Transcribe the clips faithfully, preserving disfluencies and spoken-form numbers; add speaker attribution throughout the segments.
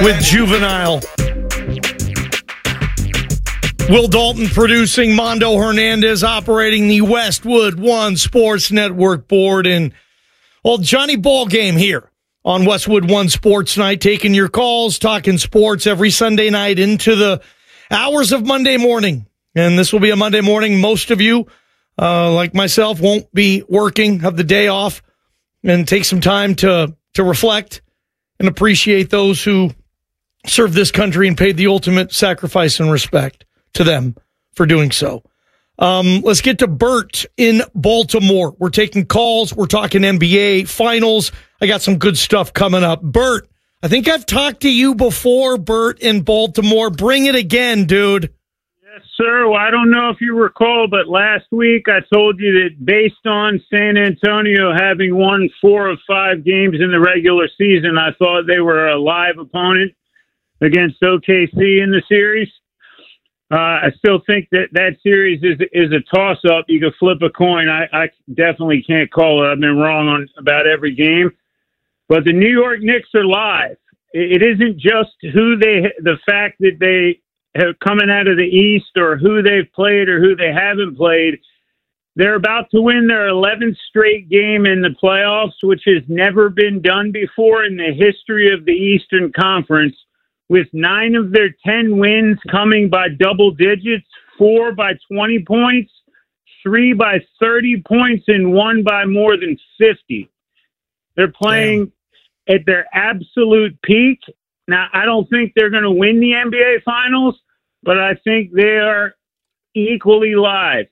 Speaker 1: with Juvenile. Will Dalton producing, Mondo Hernandez operating the Westwood One Sports Network board. And, well, Johnny Ballgame here on Westwood One Sports Night, taking your calls, talking sports every Sunday night into the hours of Monday morning. And this will be a Monday morning. Most of you, uh, like myself, won't be working, have the day off, and take some time to, to reflect and appreciate those who served this country and paid the ultimate sacrifice and respect to them for doing so. Um, let's get to Bert in Baltimore. We're taking calls. We're talking N B A finals. I got some good stuff coming up. Bert, I think I've talked to you before, Bert in Baltimore. Bring it again, dude.
Speaker 2: Yes, sir. Well, I don't know if you recall, but last week I told you that based on San Antonio having won four of five games in the regular season, I thought they were a live opponent against O K C in the series. Uh, I still think that that series is is a toss-up. You can flip a coin. I, I definitely can't call it. I've been wrong on about every game. But the New York Knicks are live. It, it isn't just who they, the fact that they have coming out of the East or who they've played or who they haven't played. They're about to win their eleventh straight game in the playoffs, which has never been done before in the history of the Eastern Conference, with nine of their ten wins coming by double digits, four by twenty points, three by thirty points, and one by more than fifty. They're playing Damn. at their absolute peak. Now, I don't think they're going to win the N B A Finals, but I think they are equally live.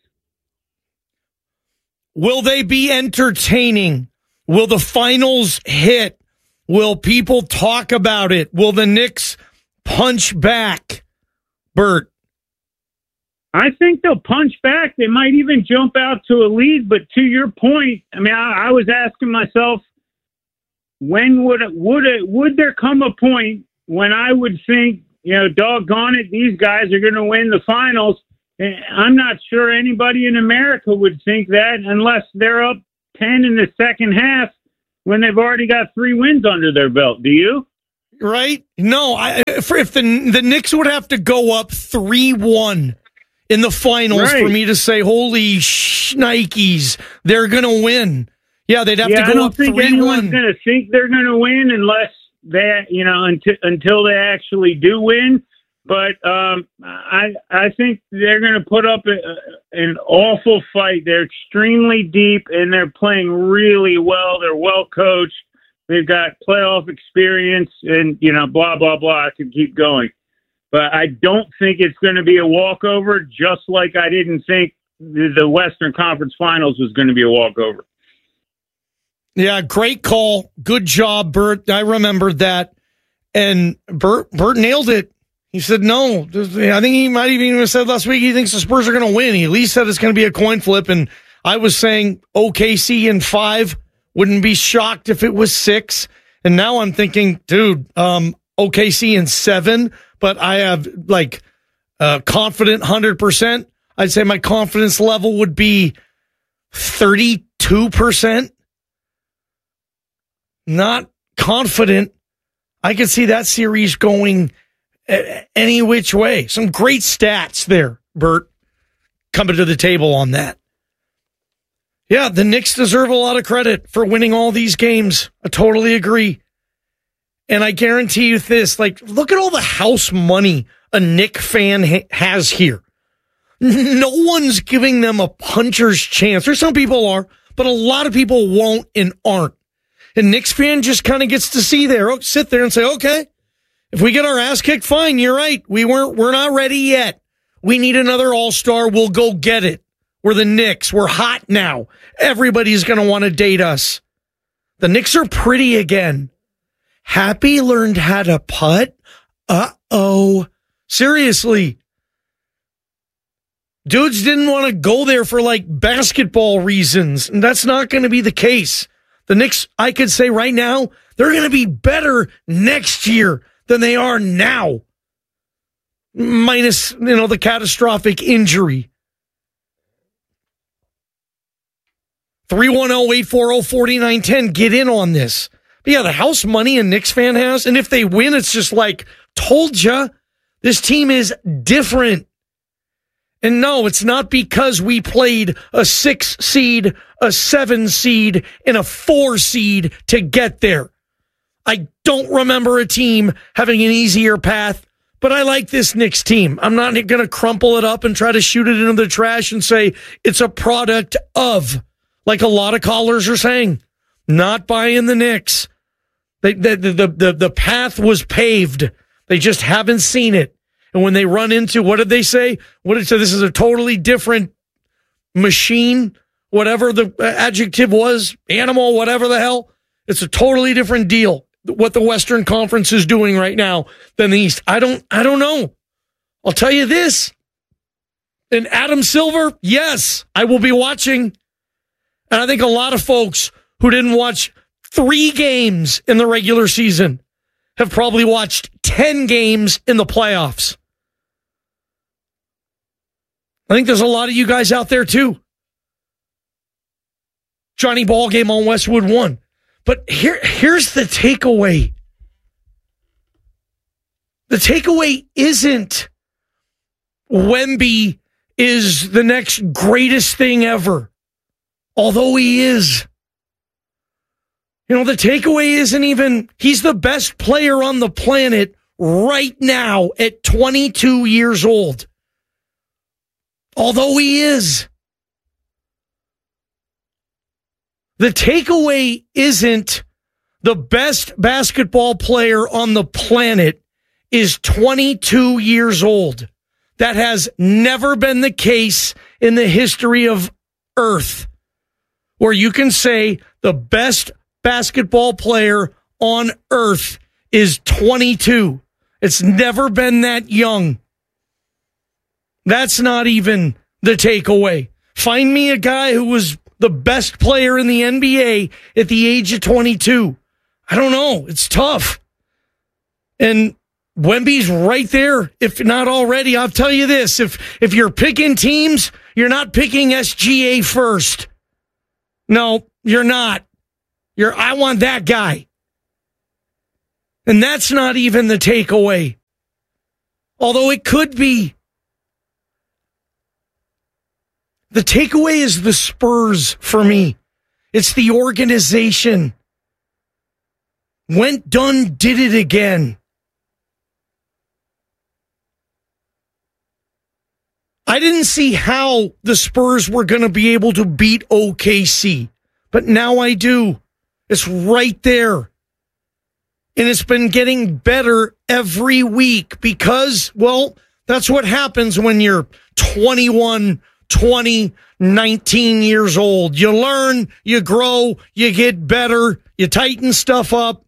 Speaker 1: Will they be entertaining? Will the finals hit? Will people talk about it? Will the Knicks punch back, Bert?
Speaker 2: I think they'll punch back. They might even jump out to a lead. But to your point, I mean, I, I was asking myself, when would it, would it, would there come a point when I would think, you know, doggone it, these guys are going to win the finals? And I'm not sure anybody in America would think that unless they're up ten in the second half when they've already got three wins under their belt. Do you?
Speaker 1: Right? No, I, if, if the the Knicks would have to go up three one in the finals right. for me to say, holy shnikes, they're going to win. Yeah, they'd have
Speaker 2: yeah,
Speaker 1: to go up three one. I don't think
Speaker 2: anyone's going to think they're going to win unless they, you know, until, until they actually do win. But um, I I think they're going to put up a, an awful fight. They're extremely deep, and they're playing really well. They're well coached. They've got playoff experience, and, you know, blah, blah, blah. I could keep going. But I don't think it's going to be a walkover, just like I didn't think the Western Conference Finals was going to be a walkover.
Speaker 1: Yeah, great call. Good job, Bert. I remembered that. And Bert, Bert nailed it. He said, no. I think he might have even said last week he thinks the Spurs are going to win. He at least said it's going to be a coin flip. And I was saying O K C in five. Wouldn't be shocked if it was six. And now I'm thinking, dude, um, O K C in seven. But I have, like, uh, confident one hundred percent. I'd say my confidence level would be thirty-two percent. Not confident. I could see that series going any which way. Some great stats there, Bert, coming to the table on that. Yeah, the Knicks deserve a lot of credit for winning all these games. I totally agree. And I guarantee you this, like, look at all the house money a Knick fan ha- has here. No one's giving them a puncher's chance. Or some people are, but a lot of people won't and aren't. And Knicks fan just kind of gets to see there, oh, sit there and say, okay, if we get our ass kicked, fine, you're right. We weren't, we're not ready yet. We need another all-star. We'll go get it. We're the Knicks. We're hot now. Everybody's going to want to date us. The Knicks are pretty again. Happy learned how to putt. Uh-oh. Seriously. Dudes didn't want to go there for, like, basketball reasons. And that's not going to be the case. The Knicks, I could say right now, they're going to be better next year than they are now. Minus, you know, the catastrophic injury. three one zero, eight four zero, four nine one zero. Get in on this. Yeah, the house money a Knicks fan has, and if they win, it's just like, told ya, this team is different. And no, it's not because we played a six seed, a seven seed, and a four seed to get there. I don't remember a team having an easier path, but I like this Knicks team. I'm not going to crumple it up and try to shoot it into the trash and say it's a product of, like a lot of callers are saying. Not buying the Knicks. They, the, the, the, the path was paved. They just haven't seen it. And when they run into, what did they say? What did it say? This is a totally different machine, whatever the adjective was, animal, whatever the hell. It's a totally different deal, what the Western Conference is doing right now than the East. I don't, I don't know. I'll tell you this. And Adam Silver, yes, I will be watching. And I think a lot of folks who didn't watch three games in the regular season have probably watched ten games in the playoffs. I think there's a lot of you guys out there too. Johnny Ballgame on Westwood won. But here, here's the takeaway. The takeaway isn't Wemby is the next greatest thing ever, although he is. You know, the takeaway isn't even he's the best player on the planet right now at twenty-two years old. Although he is. The takeaway isn't the best basketball player on the planet is twenty-two years old. That has never been the case in the history of Earth, where you can say the best basketball player on Earth is twenty-two. It's never been that young. That's not even the takeaway. Find me a guy who was the best player in the N B A at the age of twenty-two. I don't know. It's tough. And Wemby's right there, if not already. I'll tell you this. If, if you're picking teams, you're not picking S G A first. No, you're not. You're, I want that guy. And that's not even the takeaway. Although it could be. The takeaway is the Spurs for me. It's the organization. Went, done, did it again. I didn't see how the Spurs were going to be able to beat O K C, but now I do. It's right there. And it's been getting better every week because, well, that's what happens when you're twenty-one, twenty, nineteen years old. You learn, you grow, you get better, you tighten stuff up.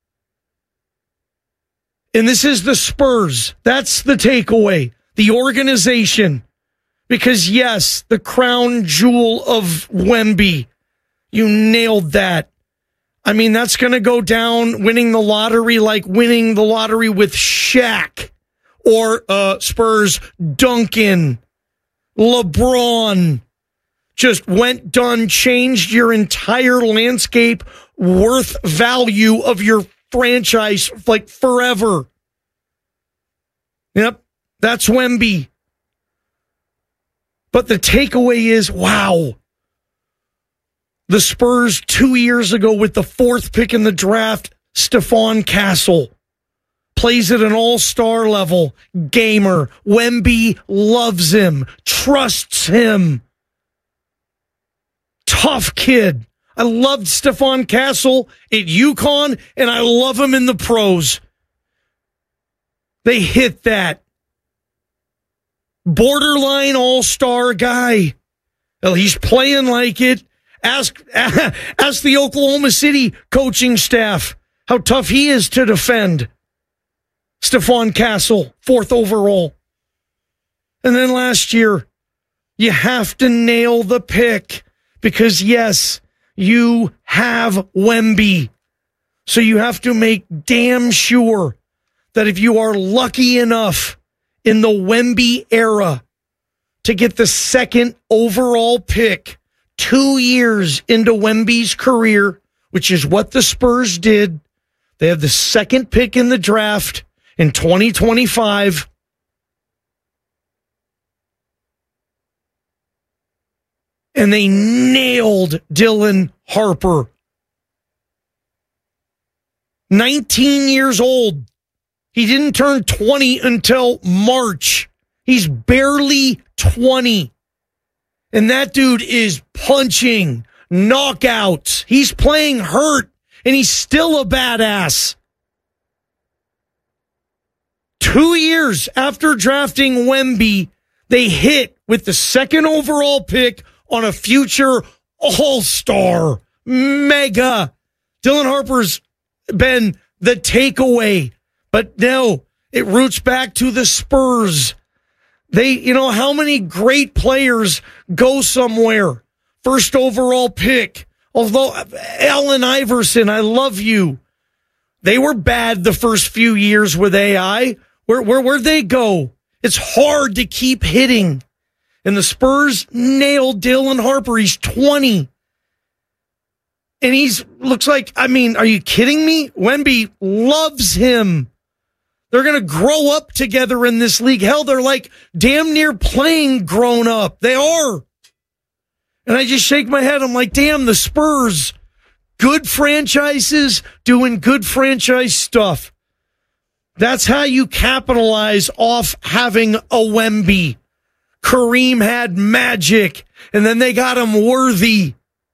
Speaker 1: And this is the Spurs. That's the takeaway. The organization. Because, yes, the crown jewel of Wemby. You nailed that. I mean, that's going to go down winning the lottery like winning the lottery with Shaq. Or uh, Spurs, Duncan, LeBron. Just went, done, changed your entire landscape, worth value of your franchise like forever. Yep, that's Wemby. But the takeaway is, wow. The Spurs two years ago with the fourth pick in the draft, Stephon Castle. Plays at an all-star level. Gamer. Wemby loves him. Trusts him. Tough kid. I loved Stephon Castle at UConn, and I love him in the pros. They hit that. Borderline all-star guy. Well, he's playing like it. Ask, ask the Oklahoma City coaching staff how tough he is to defend. Stephon Castle, fourth overall. And then last year, you have to nail the pick because, yes, you have Wemby. So you have to make damn sure that if you are lucky enough in the Wemby era to get the second overall pick two years into Wemby's career, which is what the Spurs did. They have the second pick in the draft in twenty twenty-five. And they nailed Dylan Harper. nineteen years old. He didn't turn twenty until March. He's barely twenty. And that dude is punching knockouts. He's playing hurt, and he's still a badass. Two years after drafting Wemby, they hit with the second overall pick on a future all-star. Mega. Dylan Harper's been the takeaway. But no, it roots back to the Spurs. They, you know, how many great players go somewhere? First overall pick. Although, Allen Iverson, I love you. They were bad the first few years with A I. Where, where, where'd they go? It's hard to keep hitting. And the Spurs nailed Dylan Harper. He's twenty. And he's, looks like, I mean, are you kidding me? Wemby loves him. They're going to grow up together in this league. Hell, they're like damn near playing grown up. They are. And I just shake my head. I'm like, damn, the Spurs, good franchises doing good franchise stuff. That's how you capitalize off having a Wemby. Kareem had Magic, and then they got him Worthy.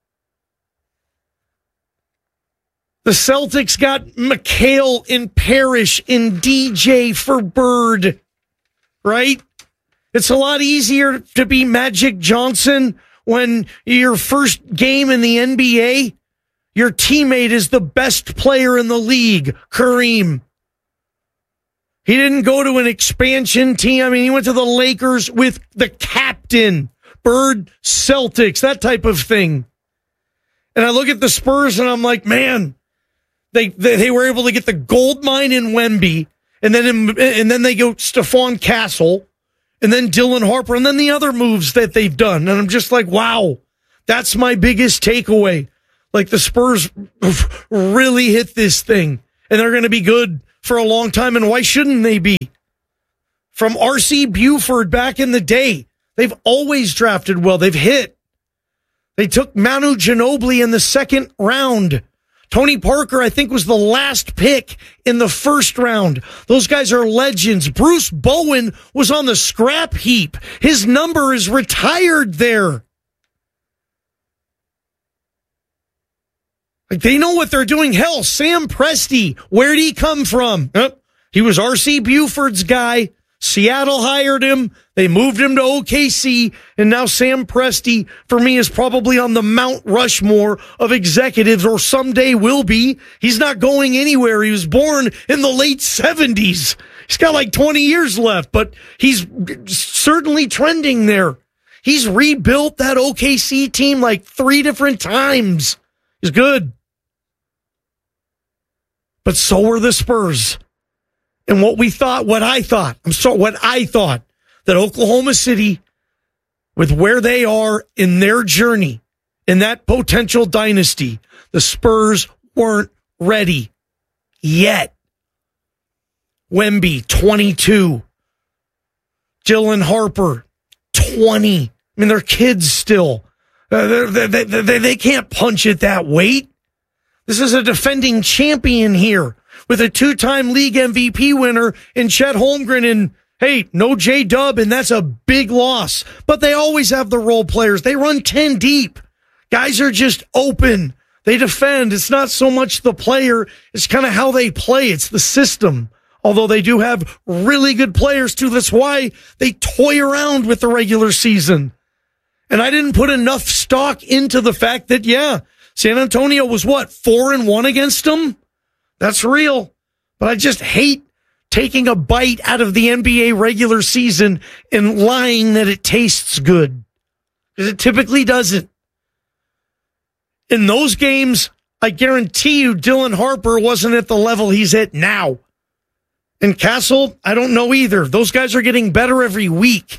Speaker 1: The Celtics got McHale and Parrish and D J for Bird, right? It's a lot easier to be Magic Johnson when your first game in the N B A, your teammate is the best player in the league, Kareem. He didn't go to an expansion team. I mean, he went to the Lakers with the captain, Bird, Celtics, that type of thing. And I look at the Spurs and I'm like, man, They, they they were able to get the gold mine in Wemby, and then in, and then they go Stephon Castle, and then Dylan Harper, and then the other moves that they've done. And I'm just like, wow, that's my biggest takeaway. Like, the Spurs really hit this thing, and they're going to be good for a long time. And why shouldn't they be? From R C Buford back in the day, they've always drafted well. They've hit. They took Manu Ginobili in the second round. Tony Parker, I think, was the last pick in the first round. Those guys are legends. Bruce Bowen was on the scrap heap. His number is retired there. Like, they know what they're doing. Hell, Sam Presti, where'd he come from? Uh, he was R C Buford's guy. Seattle hired him. They moved him to O K C. And now Sam Presti, for me, is probably on the Mount Rushmore of executives, or someday will be. He's not going anywhere. He was born in the late seventies. He's got like twenty years left, but he's certainly trending there. He's rebuilt that O K C team like three different times. He's good. But so were the Spurs. And what we thought, what I thought, I'm sorry, what I thought, that Oklahoma City, with where they are in their journey, in that potential dynasty, the Spurs weren't ready yet. Wemby, twenty-two. Dylan Harper, twenty. I mean, they're kids still. Uh, they, they, they, they can't punch at that weight. This is a defending champion here with a two-time league M V P winner in Chet Holmgren, and hey, no J-Dub, and that's a big loss. But they always have the role players. They run ten deep. Guys are just open. They defend. It's not so much the player. It's kind of how they play. It's the system. Although they do have really good players too. That's why they toy around with the regular season. And I didn't put enough stock into the fact that, yeah, San Antonio was what, four and one against them? That's real. But I just hate taking a bite out of the N B A regular season and lying that it tastes good. Because it typically doesn't. In those games, I guarantee you Dylan Harper wasn't at the level he's at now. And Castle, I don't know either. Those guys are getting better every week.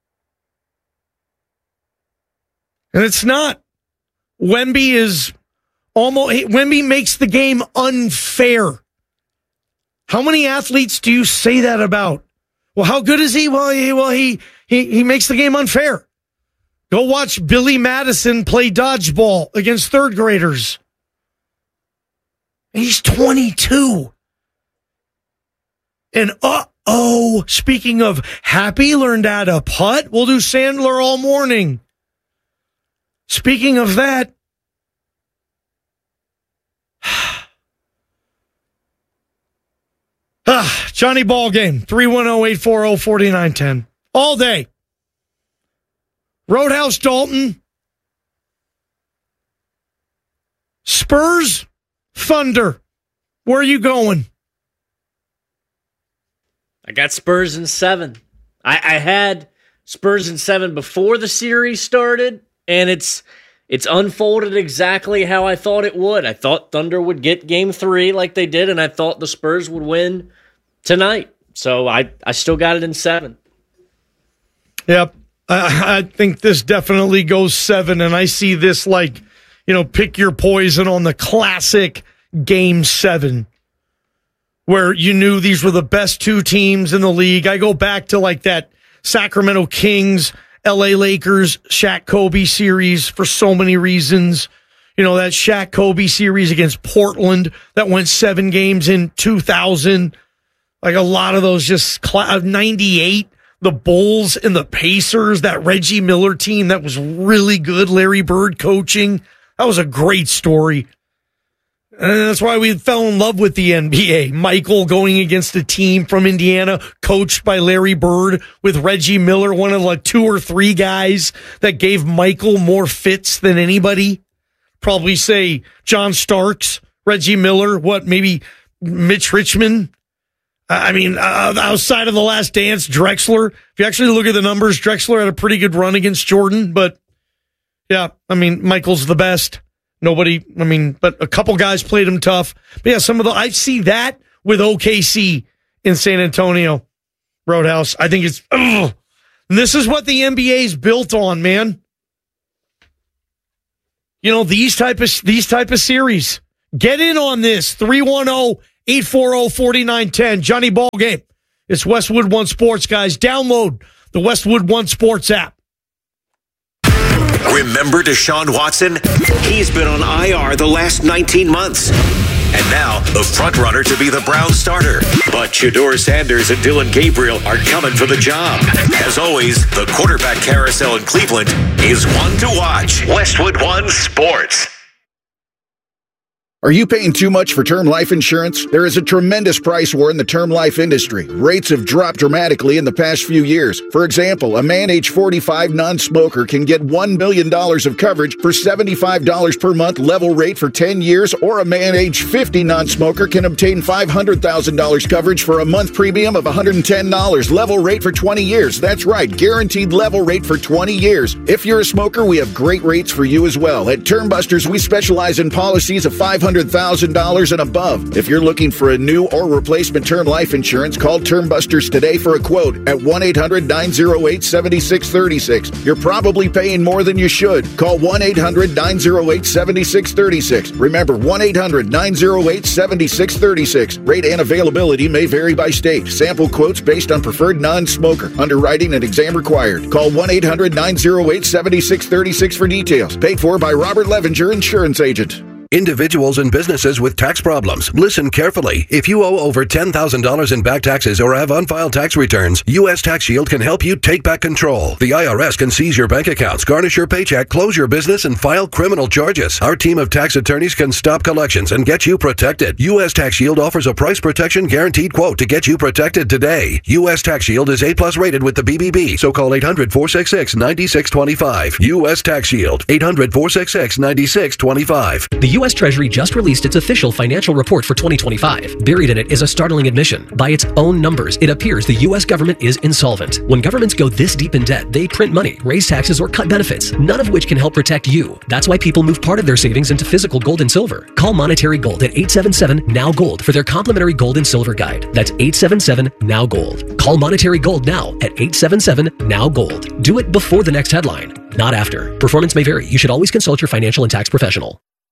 Speaker 1: And it's not. Wemby is Almost, Wemby makes the game unfair. How many athletes do you say that about? Well, how good is he? Well, he, well, he, he, he makes the game unfair. Go watch Billy Madison play dodgeball against third graders. He's twenty-two. And uh-oh, speaking of Happy learned how to putt, we'll do Sandler all morning. Speaking of that, ah, Johnny Ballgame, three one zero, eight four zero, four nine one zero. All day. Roadhouse Dalton. Spurs, Thunder. Where are you going?
Speaker 3: I got Spurs in seven. I, I had Spurs in seven before the series started, and it's it's unfolded exactly how I thought it would. I thought Thunder would get game three like they did, and I thought the Spurs would win tonight. So I, I still got it in seven.
Speaker 1: Yep. I, I think this definitely goes seven, and I see this like, you know, pick your poison on the classic game seven, where you knew these were the best two teams in the league. I go back to like that Sacramento Kings, L A Lakers, Shaq Kobe series for so many reasons. You know, that Shaq Kobe series against Portland that went seven games in two thousand. Like a lot of those just ninety-eight. The Bulls and the Pacers, that Reggie Miller team that was really good, Larry Bird coaching. That was a great story. And that's why we fell in love with the N B A. Michael going against a team from Indiana, coached by Larry Bird, with Reggie Miller, one of like two or three guys that gave Michael more fits than anybody. Probably say John Starks, Reggie Miller, what, maybe Mitch Richmond. I mean, uh, outside of The Last Dance, Drexler. If you actually look at the numbers, Drexler had a pretty good run against Jordan. But, yeah, I mean, Michael's the best. Nobody, I mean, but a couple guys played him tough. But, yeah, some of the, I see that with O K C in San Antonio, Roadhouse. I think it's, ugh. And this is what the N B A's built on, man. You know, these type of, these type of series. Get in on this, three one zero, eight four zero, four nine one zero. Johnny Ballgame. It's Westwood One Sports, guys. Download the Westwood One Sports app.
Speaker 4: Remember Deshaun Watson? He's been on I R the last nineteen months. And now, the front runner to be the Browns starter. But Shedeur Sanders and Dylan Gabriel are coming for the job. As always, the quarterback carousel in Cleveland is one to watch. Westwood One Sports.
Speaker 5: Are you paying too much for term life insurance? There is a tremendous price war in the term life industry. Rates have dropped dramatically in the past few years. For example, a man age forty-five non-smoker can get one million dollars of coverage for seventy-five dollars per month level rate for ten years, or a man age fifty non-smoker can obtain five hundred thousand dollars coverage for a month premium of one hundred ten dollars level rate for twenty years. That's right, guaranteed level rate for twenty years. If you're a smoker, we have great rates for you as well. At Term Busters, we specialize in policies of five hundred thousand dollars and above. If you're looking for a new or replacement term life insurance, call Term Busters today for a quote at one eight hundred, nine oh eight, seven six three six. You're probably paying more than you should. Call one eight hundred, nine oh eight, seven six three six. Remember, one eight hundred, nine oh eight, seven six three six. Rate and availability may vary by state. Sample quotes based on preferred non-smoker. Underwriting and exam required. Call one eight hundred, nine oh eight, seven six three six for details. Paid for by Robert Levenger, insurance agent.
Speaker 6: Individuals and businesses with tax problems, listen carefully. If you owe over ten thousand dollars in back taxes or have unfiled tax returns, U S Tax Shield can help you take back control. The I R S can seize your bank accounts, garnish your paycheck, close your business, and file criminal charges. Our team of tax attorneys can stop collections and get you protected. U S Tax Shield offers a price protection guaranteed quote to get you protected today. U S Tax Shield is A plus rated with the B B B, so call eight hundred, four six six, nine six two five. U S Tax Shield, eight hundred, four six six, nine six two five.
Speaker 7: The U S Treasury just released its official financial report for twenty twenty-five. Buried in it is a startling admission. By its own numbers, it appears the U S government is insolvent. When governments go this deep in debt, they print money, raise taxes, or cut benefits, none of which can help protect you. That's why people move part of their savings into physical gold and silver. Call Monetary Gold at eight seven seven, N O W, GOLD for their complimentary gold and silver guide. That's eight seven seven, N O W, GOLD. Call Monetary Gold now at eight seven seven, N O W, GOLD. Do it before the next headline, not after. Performance may vary. You should always consult your financial and tax professional.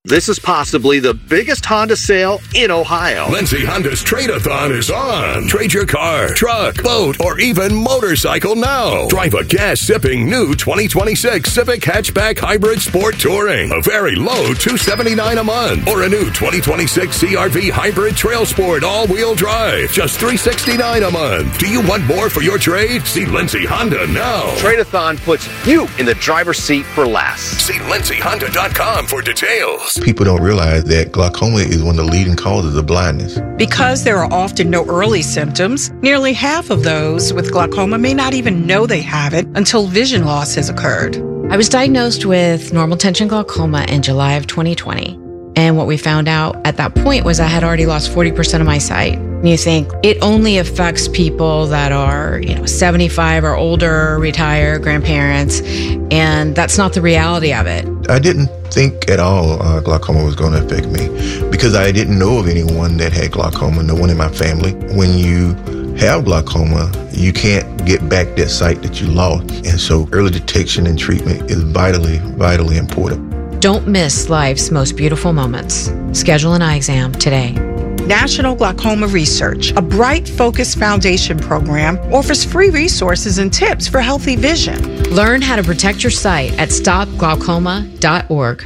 Speaker 8: This is possibly the biggest Honda sale in Ohio.
Speaker 6: Lindsay Honda's Trade-A-Thon is on. Trade your car, truck, boat, or even motorcycle now. Drive a gas-sipping new twenty twenty-six Civic Hatchback Hybrid Sport Touring. A very low two hundred seventy-nine dollars a month. Or a new twenty twenty-six C R V Hybrid Trail Sport All-Wheel Drive. Just three hundred sixty-nine dollars a month. Do you want more for your trade? See Lindsay Honda now.
Speaker 8: Trade-A-Thon puts you in the driver's seat for less.
Speaker 6: See lindsay honda dot com for details.
Speaker 9: People don't realize that glaucoma is one of the leading causes of blindness.
Speaker 10: Because there are often no early symptoms, nearly half of those with glaucoma may not even know they have it until vision loss has occurred.
Speaker 11: I was diagnosed with normal tension glaucoma in July of twenty twenty. And what we found out at that point was I had already lost forty percent of my sight. And you think it only affects people that are, you know, seventy-five or older, retired, grandparents, and that's not the reality of it.
Speaker 9: I didn't think at all uh, glaucoma was going to affect me because I didn't know of anyone that had glaucoma, no one in my family. When you have glaucoma, you can't get back that sight that you lost. And so early detection and treatment is vitally, vitally important.
Speaker 11: Don't miss life's most beautiful moments. Schedule an eye exam today.
Speaker 10: National Glaucoma Research, a bright, focused foundation program, offers free resources and tips for healthy vision.
Speaker 11: Learn how to protect your sight at stop glaucoma dot org.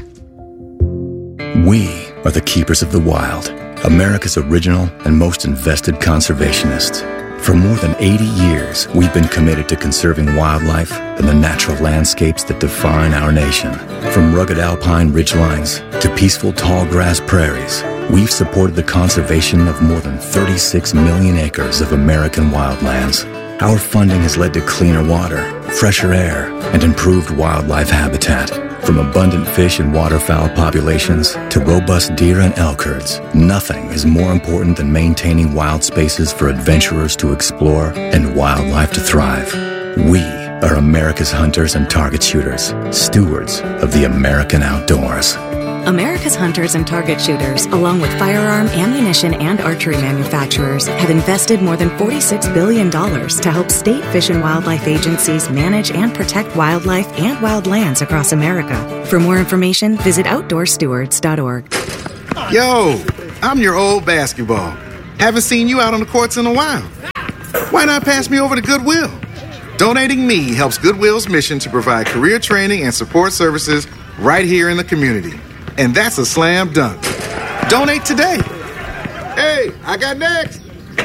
Speaker 12: We are the keepers of the wild, America's original and most invested conservationists. For more than eighty years, we've been committed to conserving wildlife and the natural landscapes that define our nation. From rugged alpine ridgelines to peaceful tall grass prairies, we've supported the conservation of more than thirty-six million acres of American wildlands. Our funding has led to cleaner water, fresher air, and improved wildlife habitat. From abundant fish and waterfowl populations to robust deer and elk herds, nothing is more important than maintaining wild spaces for adventurers to explore and wildlife to thrive. We are America's hunters and target shooters, stewards of the American outdoors.
Speaker 13: America's hunters and target shooters, along with firearm, ammunition, and archery manufacturers, have invested more than forty-six billion dollars to help state fish and wildlife agencies manage and protect wildlife and wildlands across America. For more information, visit outdoor stewards dot org.
Speaker 14: Yo, I'm your old basketball. Haven't seen you out on the courts in a while. Why not pass me over to Goodwill? Donating me helps Goodwill's mission to provide career training and support services right here in the community. And that's a slam dunk. Donate today. Hey, I got next.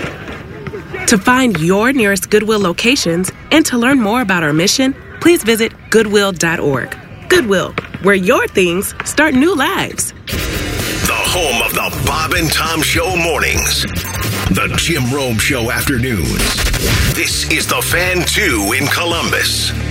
Speaker 15: To find your nearest Goodwill locations and to learn more about our mission, please visit goodwill dot org. Goodwill, where your things start new lives.
Speaker 4: The home of the Bob and Tom Show mornings. The Jim Rome Show afternoons. This is The Fan two in Columbus.